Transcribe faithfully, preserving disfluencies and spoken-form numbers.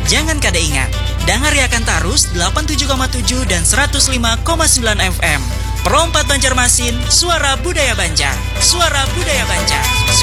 Jangan kada ingat, dangariakan tarus delapan puluh tujuh koma tujuh dan seratus lima koma sembilan F M. Perompat Banjarmasin, suara budaya Banjar. Suara budaya Banjar.